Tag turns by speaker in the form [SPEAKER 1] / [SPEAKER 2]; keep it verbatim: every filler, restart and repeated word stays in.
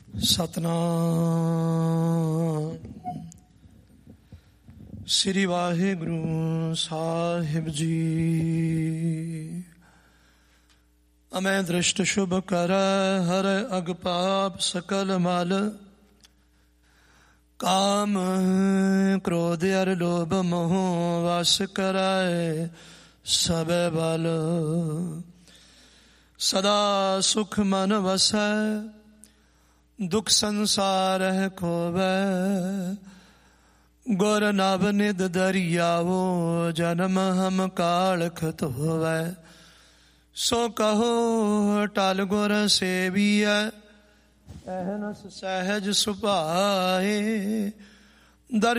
[SPEAKER 1] ਸਤਨਾਮ ਸ੍ਰੀ ਵਾਹਿਗੁਰੂ ਸਾਹਿਬ ਜੀ। ਅਮੈ ਦ੍ਰਿਸ਼ਟ ਸ਼ੁਭ ਕਰੈ ਹਰੈ ਅਗ ਪਾਪ ਸਕਲ ਮਲ। ਕਾਮ ਕ੍ਰੋਧ ਅਰ ਲੋਭ ਮੋਹ ਵਸ ਕਰੈ ਸਭੈ ਬਲ। ਸਦਾ ਸੁਖ ਮਨ ਵਸੈ ਦੁਖ ਸੰਸਾਰਹਿ ਖੋਵੈ। ਗੁਰ ਨਵ ਨਿਧ ਦਰਿਆਵੋ ਜਨਮ ਹਮ ਕਾਲਖਤ ਹੋਵੈ। ਸੋ ਕਹੋ ਟਲ ਗੁਰ ਸੇਵੀਐ ਅਹਨਸ ਸਹਿਜ ਸੁਭਾਏ। ਦਰ